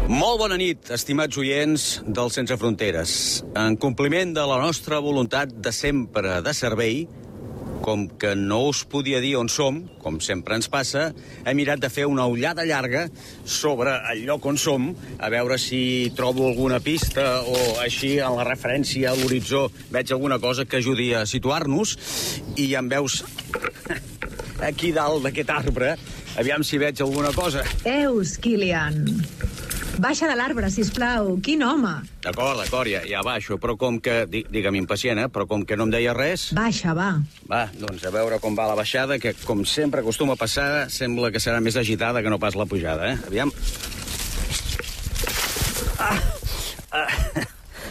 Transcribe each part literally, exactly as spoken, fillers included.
Molt bona nit, estimats oients del Sense Fronteres. En compliment de la nostra voluntat de sempre de servei, com que no us podia dir on som, com sempre ens passa, he mirat de fer una ullada llarga sobre el lloc on som, a veure si trobo alguna pista o així en la referència a l'horitzó veig alguna cosa que ajudi a situar-nos. I em veus aquí dalt d'aquest arbre, aviam si veig alguna cosa. Eus, Kilian. Baixa de l'arbre, sisplau. Quin home. D'acord, d'acord, ja, ja baixo, però com que... Digue'm impacient, eh? Però com que no em deia res... Baixa, va. Va, doncs a veure com va la baixada, que com sempre acostuma a passar, sembla que serà més agitada que no pas la pujada, eh? Aviam. Ah! Ah!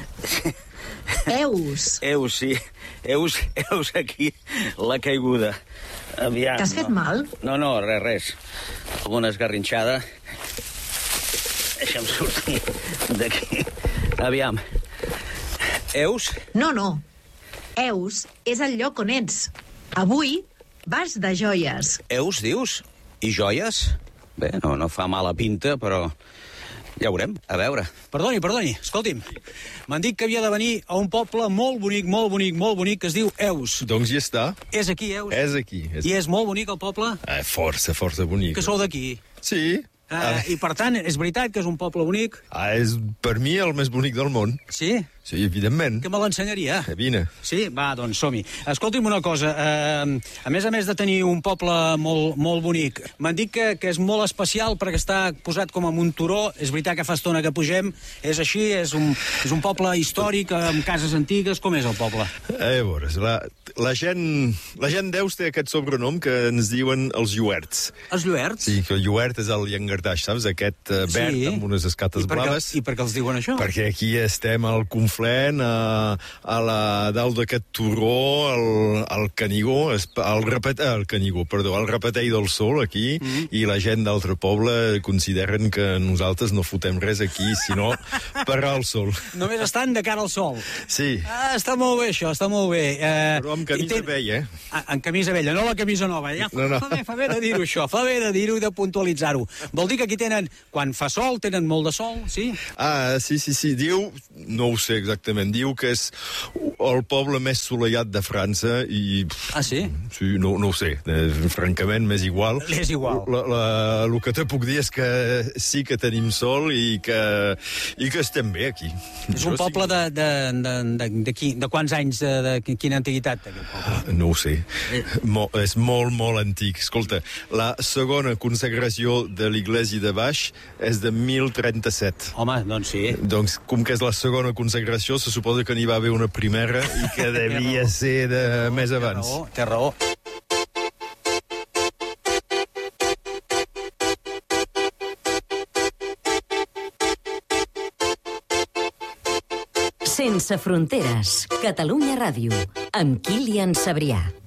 Eus. Eus, sí. Eus, eus aquí, la caiguda. Aviam. T'has fet no. mal? No, no, res, res. Alguna esgarrinxada. Deixa'm sortir d'aquí. Aviam. Eus? No, no. Eus és el lloc on ets. Avui vas de joies. Eus, dius? I joies? Bé, no, no fa mala pinta, però ja veurem. A veure. Perdoni, perdoni, escolti'm. M'han dit que havia de venir a un poble molt bonic, molt bonic, molt bonic, que es diu Eus. Doncs hi està. És aquí, Eus? És aquí. És... I és molt bonic el poble? Eh, força, força bonic. Que sou d'aquí? Sí. Uh, ah. I per tant, és veritat que és un poble bonic? Ah, és per mi el més bonic del món. Sí? Sí, evidentment. Que me l'ensenyaria? Eh, vine. Sí? Va, doncs som-hi. Escolti'm una cosa, uh, a més a més de tenir un poble molt, molt bonic, m'han dit que, que és molt especial perquè està posat com amb un turó. És veritat que fa estona que pugem. És així? És un, és un poble històric amb cases antigues? Com és el poble? Eh, a veure, la, la gent la gent d'Eus té aquest sobrenom que ens diuen els lluerts. Els lluerts? Sí, que el lluert és el llangardaix, saps? Aquest uh, verd sí. Amb unes escates I per blaves. Què, I per què els diuen això? Perquè aquí estem al conflent, a, a la dalt d'aquest turó, al, al Canigó, al repet, el Canigó, perdó, al repetell del sol aquí, mm-hmm. I la gent d'altre poble consideren que nosaltres no fotem res aquí, sinó per al sol. Només estan de cara al sol. Sí. Ah, està molt bé això, està molt bé. Eh, Però amb camisa ten... vella, eh? Ah, amb camisa vella, no la camisa nova. Ja fa, no, no. fa bé, fa bé de dir-ho això, fa bé de dir-ho i de puntualitzar-ho. Vol dir que aquí tenen, quan fa sol, tenen molt de sol, sí? Ah, sí, sí, sí. Diu, no ho sé exactament, diu que és el poble més assolellat de França i... Ah, sí? Sí, no, no ho sé. Eh, francament, m'és igual. És igual. La, la, el que te puc dir és que sí que tenim sol i que, i que estem bé aquí. És un Això poble sí. de, de, de, de, de, qui, de quants anys, de, de quina antiguitat, aquest poble? No ho sé. Mo, és molt, molt antic. Escolta, la segona consagració de l'Iglésia de Baix és de mil trenta-set. Home, doncs sí. Doncs, com que és la segona consagració, se suposa que n'hi va haver una primera i que devia ser de més abans. Té raó, té raó. Sense fronteres, Catalunya Ràdio, amb Kilian Sabrià.